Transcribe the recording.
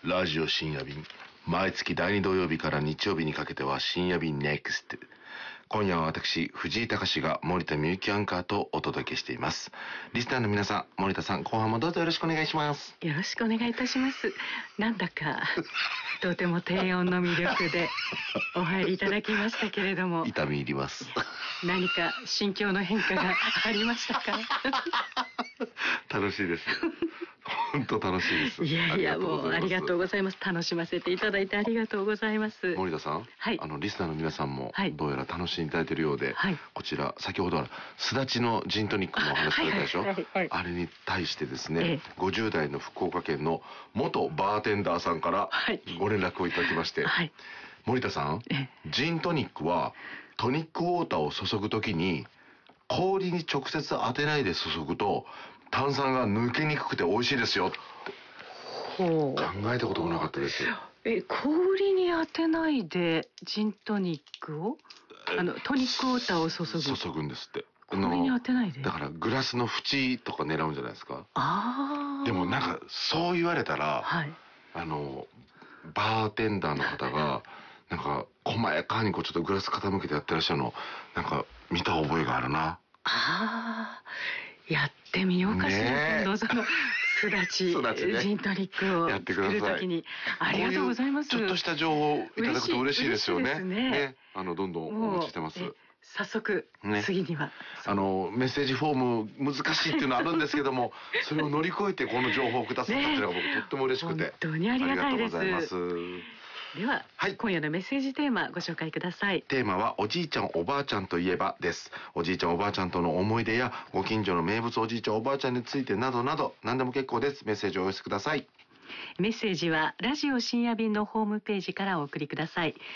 ラジオ深夜便。毎月第2土曜日から日曜日にかけては深夜便 NEXT。今夜は私、藤井隆が森田美幸アンカーとお届けしています。リスナーの皆さん、森田さん、後半もどうぞよろしくお願いします。 よろしくお願いいたします。なんだかとても低音の魅力でお入りいただきましたけれども、 痛み入ります。 何か心境の変化がありましたか？ 楽しいです。本当楽しいです。 いやいや、もうありがとうございます。楽しませていただいてありがとうございます。 森田さん、 はい、 リスナーの皆さんもはい、 どうやら楽しんでいただいているようで、はい、こちら先ほどすだちのジントニックのお話されたでしょ。あれに対してですね、50代の福岡県の元バーテンダーさんからご連絡をいただきまして、はい、森田さん、ジントニックはトニックウォーターを注ぐときに氷に直接当てないで注ぐと炭酸が抜けにくくて美味しいですよって。考えたこともなかったです。 氷に当てないでジントニックをトニックウォーターを注ぐんですって。 氷に当てないで。 だからグラスの縁とか狙うんじゃないですか。でもなんかそう言われたら、はい、バーテンダーの方がなんか細やかにこうちょっとグラス傾けてやってらっしゃるのなんか見た覚えがあるな。 やってみようかしら。今度そのすだち、ジントニックを作るときに。ありがとうございます。 ちょっとした情報をいただくと嬉しいですよね。どんどんお待ちしてます。 早速、次にはメッセージフォーム難しいっていうのはあるんですけどもそれを乗り越えてこの情報をくださったっていうのが僕とっても嬉しくて、 本当にありがたいです。 ありがとうございます。 では、はい、今夜のメッセージテーマご紹介ください。 テーマはおじいちゃんおばあちゃんといえばです。おじいちゃんおばあちゃんとの思い出やご近所の名物おじいちゃんおばあちゃんについてなどなど何でも結構です。メッセージをお寄せください。 メッセージはラジオ深夜便のホームページからお送りください。